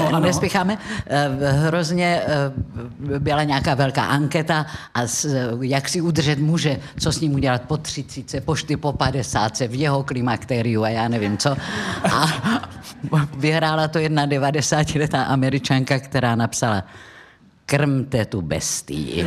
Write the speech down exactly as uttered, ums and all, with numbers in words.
No a nespěcháme. Hrozně byla nějaká velká anketa a jak si udržet muže, co s ním udělat po třicítce, po šty, po padesátce, v jeho klimakteriu a já nevím co. A vyhrála to jedna devadesátiletá Američanka, která napsala: krmte tu bestii.